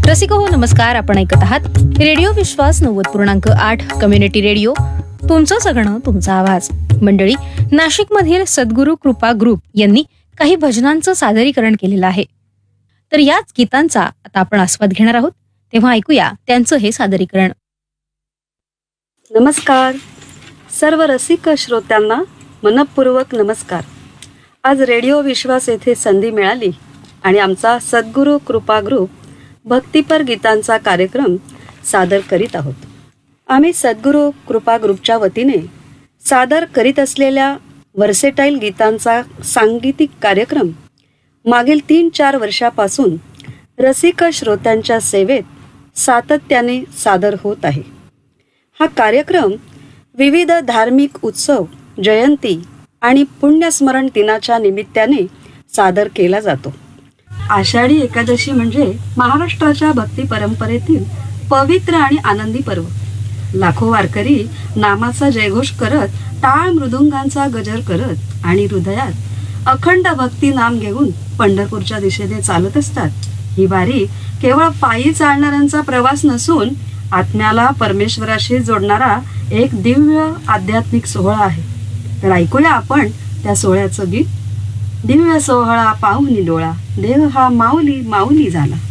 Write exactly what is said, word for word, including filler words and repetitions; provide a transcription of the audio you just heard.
रसिक हो नमस्कार. आपण ऐकत आहात रेडिओ विश्वास नव्वद पूर्णांक आठ कम्युनिटी रेडिओ. तुमचं सगळं तुमचा आवाज. मंडळी, नाशिक मधील सद्गुरू कृपा ग्रुप यांनी काही भजनांचं सादरीकरण केलेलं आहे. तर याच गीतांचा आता आपण आस्वाद घेणार आहोत. तेव्हा ऐकूया त्यांचं हे सादरीकरण. नमस्कार सर्व रसिक श्रोत्यांना मनपूर्वक नमस्कार. आज रेडिओ विश्वास येथे संधी मिळाली आणि आमचा सद्गुरू कृपा ग्रुप भक्तिपर गीतांचा कार्यक्रम सादर करीत आहोत. आम्ही सद्गुरू कृपा ग्रुपच्या वतीने सादर करीत असलेल्या वर्सेटाईल गीतांचा सांगीतिक कार्यक्रम मागील तीन चार वर्षापासून रसिक श्रोत्यांच्या सेवेत सातत्याने सादर होत आहे. हा कार्यक्रम विविध धार्मिक उत्सव, जयंती आणि पुण्यस्मरण दिनाच्या निमित्ताने सादर केला जातो. आषाढी एकादशी म्हणजे महाराष्ट्राच्या भक्ती परंपरेतील पवित्र आणि आनंदी पर्व. लाखो वारकरी नामाचा जयघोष करत, टाळ मृदुंगांचा गजर करत आणि हृदयात अखंड भक्ती नाम घेऊन पंढरपूरच्या दिशेने चालत असतात. ही वारी केवळ पायी चालणाऱ्यांचा प्रवास नसून आत्म्याला परमेश्वराशी जोडणारा एक दिव्य आध्यात्मिक सोहळा आहे. तर ऐकूया आपण त्या सोहळ्याचं गीत. दिव्य सोहळा पाहुनी डोळा, देव हा माऊली माऊली झाला.